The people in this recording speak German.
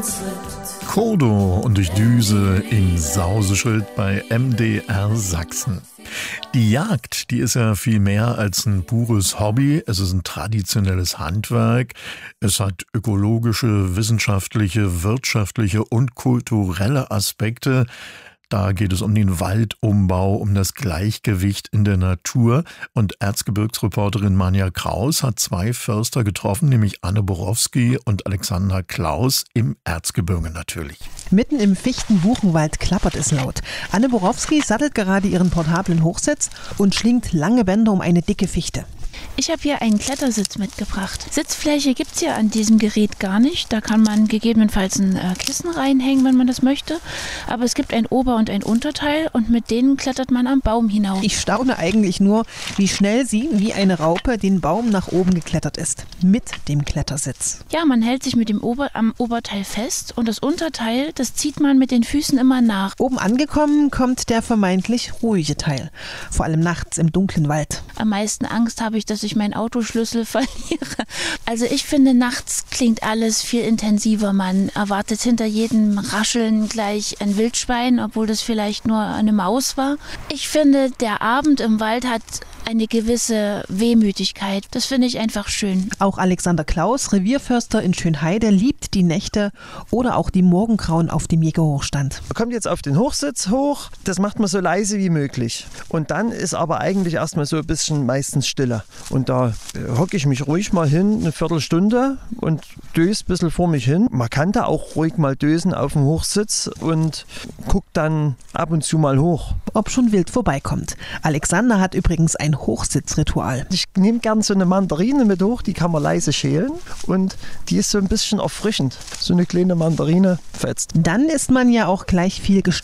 Kodo und ich düse in Sauseschild bei MDR Sachsen. Die Jagd, die ist ja viel mehr als ein pures Hobby. Es ist ein traditionelles Handwerk. Es hat ökologische, wissenschaftliche, wirtschaftliche und kulturelle Aspekte. Da geht es um den Waldumbau, um das Gleichgewicht in der Natur. Und Erzgebirgsreporterin Manja Kraus hat zwei Förster getroffen, nämlich Anne Borowski und Alexander Klaus im Erzgebirge natürlich. Mitten im Fichten-Buchenwald klappert es laut. Anne Borowski sattelt gerade ihren portablen Hochsitz und schlingt lange Bänder um eine dicke Fichte. Ich habe hier einen Klettersitz mitgebracht. Sitzfläche gibt es ja an diesem Gerät gar nicht. Da kann man gegebenenfalls ein Kissen reinhängen, wenn man das möchte. Aber es gibt ein Ober- und ein Unterteil und mit denen klettert man am Baum hinauf. Ich staune eigentlich nur, wie schnell sie, wie eine Raupe, den Baum nach oben geklettert ist. Mit dem Klettersitz. Ja, man hält sich mit dem am Oberteil fest und das Unterteil, das zieht man mit den Füßen immer nach. Oben angekommen kommt der vermeintlich ruhige Teil. Vor allem nachts im dunklen Wald. Am meisten Angst habe ich, dass ich meinen Autoschlüssel verliere. Also ich finde, nachts klingt alles viel intensiver. Man erwartet hinter jedem Rascheln gleich ein Wildschwein, obwohl das vielleicht nur eine Maus war. Ich finde, der Abend im Wald hat eine gewisse Wehmütigkeit. Das finde ich einfach schön. Auch Alexander Klaus, Revierförster in Schönheide, liebt die Nächte oder auch die Morgengrauen auf dem Jägerhochstand. Man kommt jetzt auf den Hochsitz hoch, das macht man so leise wie möglich. Und dann ist aber eigentlich erstmal so ein bisschen meistens Stille. Und da hocke ich mich ruhig mal hin, eine Viertelstunde und döse ein bisschen vor mich hin. Man kann da auch ruhig mal dösen auf dem Hochsitz und guckt dann ab und zu mal hoch. Ob schon wild vorbeikommt. Alexander hat übrigens ein Hochsitzritual. Ich nehme gern so eine Mandarine mit hoch, die kann man leise schälen und die ist so ein bisschen erfrischend. So eine kleine Mandarine fetzt. Dann ist man ja auch gleich viel gestärkt.